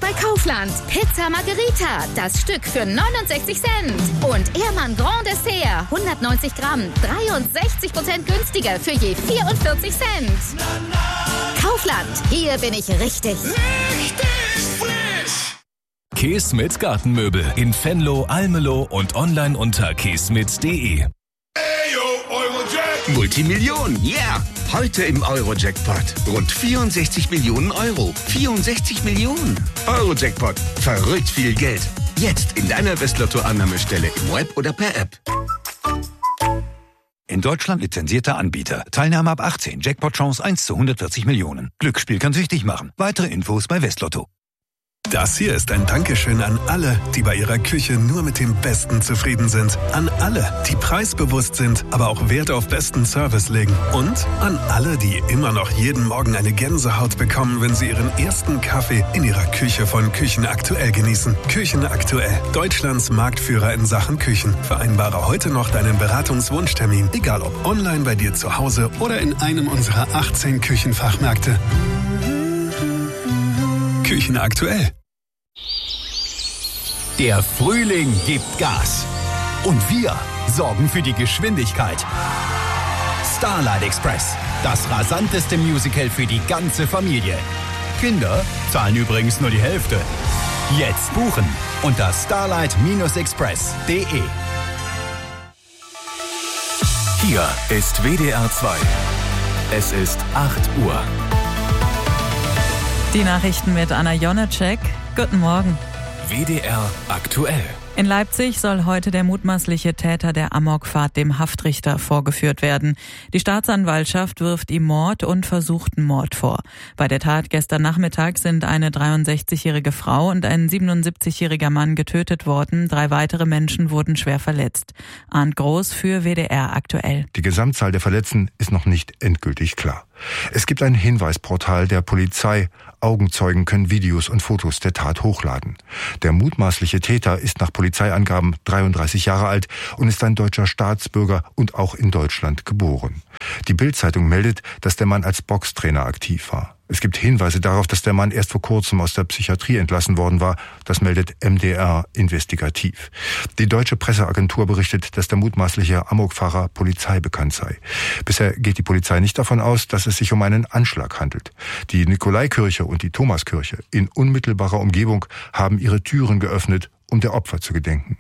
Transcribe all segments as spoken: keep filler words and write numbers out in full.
bei Kaufland. Pizza Margherita, das Stück für neunundsechzig Cent. Und Ehrmann Grand Dessert, hundertneunzig Gramm, dreiundsechzig Prozent günstiger für je vierundvierzig Cent. Kaufland, hier bin ich richtig. Richtig frisch! Keesmit Gartenmöbel in Venlo, Almelo und online unter keesmit punkt de. Eurojackpot! Multimillionen, yeah! Heute im Eurojackpot. Rund vierundsechzig Millionen Euro. vierundsechzig Millionen. Eurojackpot. Verrückt viel Geld. Jetzt in deiner Westlotto-Annahmestelle im Web oder per App. In Deutschland lizenzierter Anbieter. Teilnahme ab achtzehn. Jackpot-Chance eins zu hundertvierzig Millionen. Glücksspiel kann süchtig machen. Weitere Infos bei Westlotto. Das hier ist ein Dankeschön an alle, die bei ihrer Küche nur mit dem Besten zufrieden sind. An alle, die preisbewusst sind, aber auch Wert auf besten Service legen. Und an alle, die immer noch jeden Morgen eine Gänsehaut bekommen, wenn sie ihren ersten Kaffee in ihrer Küche von Küchen Aktuell genießen. Küchen Aktuell, Deutschlands Marktführer in Sachen Küchen. Vereinbare heute noch deinen Beratungswunschtermin, egal ob online bei dir zu Hause oder in einem unserer achtzehn Küchenfachmärkte. Küchen Aktuell. Der Frühling gibt Gas. Und wir sorgen für die Geschwindigkeit. Starlight Express, das rasanteste Musical für die ganze Familie. Kinder zahlen übrigens nur die Hälfte. Jetzt buchen unter starlight express punkt de. Hier ist W D R zwei. Es ist acht Uhr. Die Nachrichten mit Anna Jonacek. Guten Morgen. W D R aktuell. In Leipzig soll heute der mutmaßliche Täter der Amokfahrt dem Haftrichter vorgeführt werden. Die Staatsanwaltschaft wirft ihm Mord und versuchten Mord vor. Bei der Tat gestern Nachmittag sind eine dreiundsechzigjährige Frau und ein siebenundsiebzigjähriger Mann getötet worden. Drei weitere Menschen wurden schwer verletzt. Arndt Groß für W D R aktuell. Die Gesamtzahl der Verletzten ist noch nicht endgültig klar. Es gibt ein Hinweisportal der Polizei. Augenzeugen können Videos und Fotos der Tat hochladen. Der mutmaßliche Täter ist nach Polizeiangaben dreiunddreißig Jahre alt und ist ein deutscher Staatsbürger und auch in Deutschland geboren. Die Bild-Zeitung meldet, dass der Mann als Boxtrainer aktiv war. Es gibt Hinweise darauf, dass der Mann erst vor kurzem aus der Psychiatrie entlassen worden war. Das meldet M D R investigativ. Die deutsche Presseagentur berichtet, dass der mutmaßliche Amokfahrer Polizei bekannt sei. Bisher geht die Polizei nicht davon aus, dass es sich um einen Anschlag handelt. Die Nikolaikirche und die Thomaskirche in unmittelbarer Umgebung haben ihre Türen geöffnet, um der Opfer zu gedenken.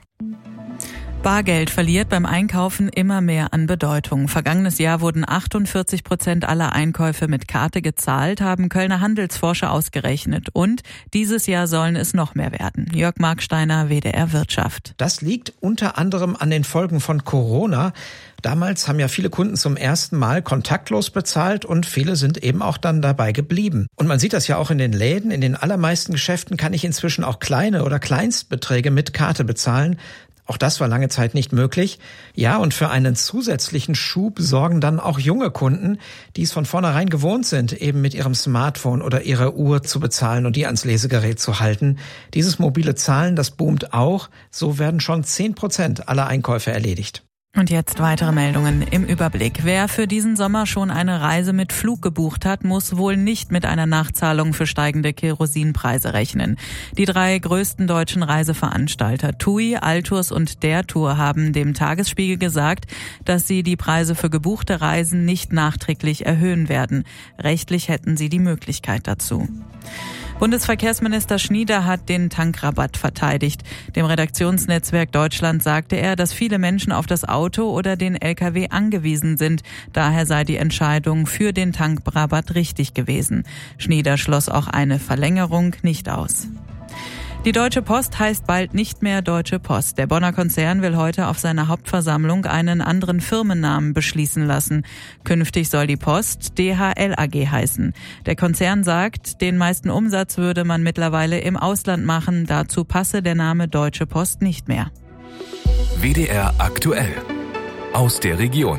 Bargeld verliert beim Einkaufen immer mehr an Bedeutung. Vergangenes Jahr wurden achtundvierzig Prozent aller Einkäufe mit Karte gezahlt, haben Kölner Handelsforscher ausgerechnet. Und dieses Jahr sollen es noch mehr werden. Jörg Marksteiner, W D R Wirtschaft. Das liegt unter anderem an den Folgen von Corona. Damals haben ja viele Kunden zum ersten Mal kontaktlos bezahlt und viele sind eben auch dann dabei geblieben. Und man sieht das ja auch in den Läden. In den allermeisten Geschäften kann ich inzwischen auch kleine oder Kleinstbeträge mit Karte bezahlen. Auch das war lange Zeit nicht möglich. Ja, und für einen zusätzlichen Schub sorgen dann auch junge Kunden, die es von vornherein gewohnt sind, eben mit ihrem Smartphone oder ihrer Uhr zu bezahlen und die ans Lesegerät zu halten. Dieses mobile Zahlen, das boomt auch. So werden schon zehn Prozent aller Einkäufe erledigt. Und jetzt weitere Meldungen im Überblick. Wer für diesen Sommer schon eine Reise mit Flug gebucht hat, muss wohl nicht mit einer Nachzahlung für steigende Kerosinpreise rechnen. Die drei größten deutschen Reiseveranstalter TUI, Altours und Der Tour haben dem Tagesspiegel gesagt, dass sie die Preise für gebuchte Reisen nicht nachträglich erhöhen werden. Rechtlich hätten sie die Möglichkeit dazu. Bundesverkehrsminister Schnieder hat den Tankrabatt verteidigt. Dem Redaktionsnetzwerk Deutschland sagte er, dass viele Menschen auf das Auto oder den L K W angewiesen sind. Daher sei die Entscheidung für den Tankrabatt richtig gewesen. Schnieder schloss auch eine Verlängerung nicht aus. Die Deutsche Post heißt bald nicht mehr Deutsche Post. Der Bonner Konzern will heute auf seiner Hauptversammlung einen anderen Firmennamen beschließen lassen. Künftig soll die Post D H L A G heißen. Der Konzern sagt, den meisten Umsatz würde man mittlerweile im Ausland machen. Dazu passe der Name Deutsche Post nicht mehr. W D R aktuell. Aus der Region.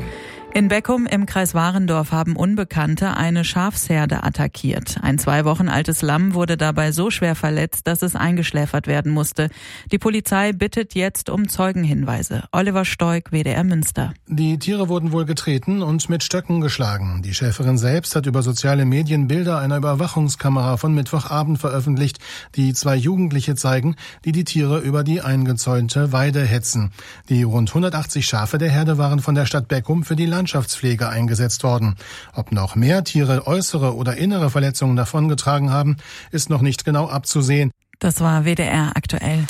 In Beckum im Kreis Warendorf haben Unbekannte eine Schafsherde attackiert. Ein zwei Wochen altes Lamm wurde dabei so schwer verletzt, dass es eingeschläfert werden musste. Die Polizei bittet jetzt um Zeugenhinweise. Oliver Stoik, W D R Münster. Die Tiere wurden wohl getreten und mit Stöcken geschlagen. Die Schäferin selbst hat über soziale Medien Bilder einer Überwachungskamera von Mittwochabend veröffentlicht, die zwei Jugendliche zeigen, die die Tiere über die eingezäunte Weide hetzen. Die rund hundertachtzig Schafe der Herde waren von der Stadt Beckum für die Landschaftspflege eingesetzt worden. Ob noch mehr Tiere äußere oder innere Verletzungen davongetragen haben, ist noch nicht genau abzusehen. Das war W D R aktuell.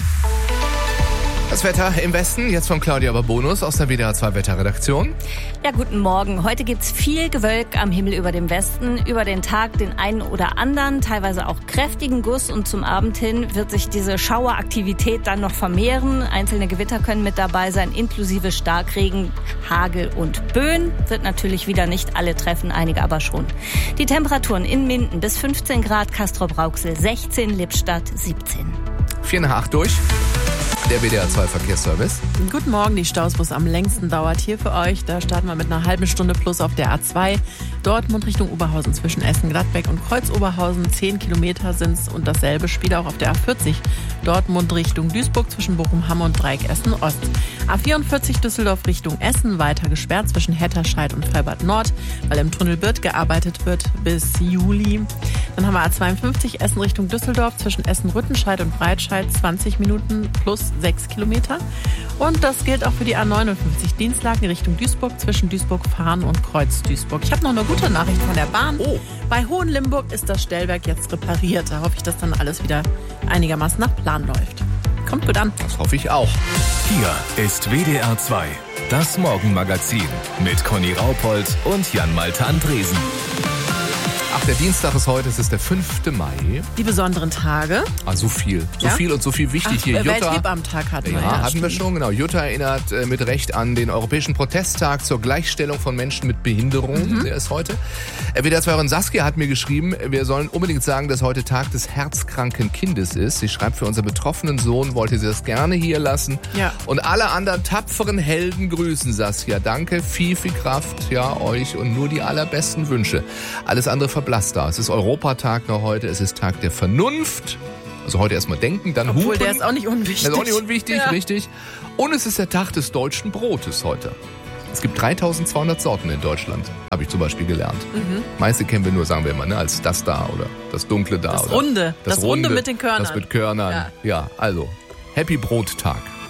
Das Wetter im Westen, jetzt von Claudia Babonus aus der W D R zwei Wetterredaktion. Ja, guten Morgen. Heute gibt's viel Gewölk am Himmel über dem Westen. Über den Tag den einen oder anderen, teilweise auch kräftigen Guss. Und zum Abend hin wird sich diese Schaueraktivität dann noch vermehren. Einzelne Gewitter können mit dabei sein, inklusive Starkregen, Hagel und Böen. Wird natürlich wieder nicht alle treffen, einige aber schon. Die Temperaturen in Minden bis fünfzehn Grad, Castrop-Rauxel sechzehn, Lippstadt siebzehn. Vier nach acht durch. Der W D R zwei Verkehrsservice. Guten Morgen, die Staus, wo es am längsten dauert hier für euch. Da starten wir mit einer halben Stunde plus auf der A zwei. Dortmund Richtung Oberhausen zwischen Essen-Gladbeck und Kreuz-Oberhausen. Zehn Kilometer sind's und dasselbe Spiel auch auf der A vierzig. Dortmund Richtung Duisburg zwischen Bochum-Hamm und Dreieck Essen-Ost. A vierundvierzig Düsseldorf Richtung Essen weiter gesperrt zwischen Hetterscheid und Freibad Nord, weil im Tunnel Birth gearbeitet wird bis Juli. Dann haben wir A zweiundfünfzig Essen Richtung Düsseldorf zwischen Essen-Rüttenscheid und Breitscheid zwanzig Minuten plus sechs Kilometer. Und das gilt auch für die A neunundfünfzig Dienstlaken Richtung Duisburg zwischen Duisburg-Fahren und Kreuz-Duisburg. Ich habe noch eine gute Nachricht von der Bahn. Oh. Bei Hohenlimburg ist das Stellwerk jetzt repariert. Da hoffe ich, dass dann alles wieder einigermaßen nach Plan läuft. Kommt gut an. Das hoffe ich auch. Hier ist W D R zwei, das Morgenmagazin mit Conny Raupold und Jan-Malte Andresen. Ach, der Dienstag ist heute, es ist der fünfte Mai. Die besonderen Tage. Ah, so viel. So ja? viel und so viel wichtig Ach, hier. Jutta. Welthebamtag hatten wir. Ja, ja hatten stimmt. wir schon, genau. Jutta erinnert äh, mit Recht an den Europäischen Protesttag zur Gleichstellung von Menschen mit Behinderung. Mhm. Der ist heute. Äh, W D R zwei-Hörerin Saskia hat mir geschrieben, wir sollen unbedingt sagen, dass heute Tag des herzkranken Kindes ist. Sie schreibt, für unseren betroffenen Sohn wollte sie das gerne hier lassen. Ja. Und alle anderen tapferen Helden grüßen, Saskia. Danke, viel, viel Kraft, ja, euch und nur die allerbesten Wünsche. Alles andere verblasst da. Es ist Europatag noch heute, es ist Tag der Vernunft. Also heute erstmal denken, dann Obwohl, hupen. der ist auch nicht unwichtig. Der ist auch nicht unwichtig, ja. Richtig. Und es ist der Tag des deutschen Brotes heute. Es gibt dreitausendzweihundert Sorten in Deutschland, habe ich zum Beispiel gelernt. Mhm. Meiste kennen wir nur, sagen wir mal, ne, als das da oder das dunkle da. Das oder Runde, das, das Runde mit den Körnern. Das mit Körnern, ja, ja also Happy Brottag.